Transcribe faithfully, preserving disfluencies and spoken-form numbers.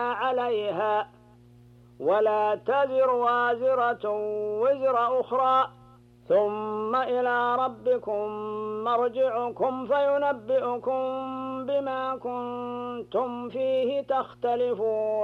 عليها ولا تزر وازرة وزر أخرى ثم إلى ربكم مرجعكم فينبئكم بما كنتم فيه تختلفون